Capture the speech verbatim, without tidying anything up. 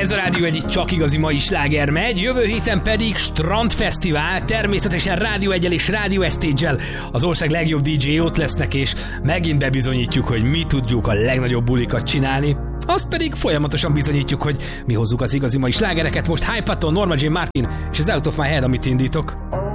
Ez a Rádió egy csak igazi mai sláger megy, jövő héten pedig Strandfesztivál, természetesen Rádió egyel és Rádió Estage-el az ország legjobb dé dzsé ott lesznek, és megint bebizonyítjuk, hogy mi tudjuk a legnagyobb bulikat csinálni. Azt pedig folyamatosan bizonyítjuk, hogy mi hozzuk az igazi mai slágereket. Most Hypaton, Norma Jean Martin és az Out of My Head, amit indítok.